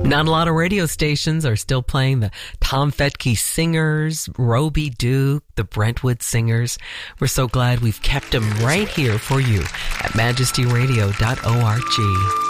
Not a lot of radio stations are still playing the Tom Fetke Singers, Roby Duke, the Brentwood Singers. We're so glad we've kept them right here for you at majestyradio.org.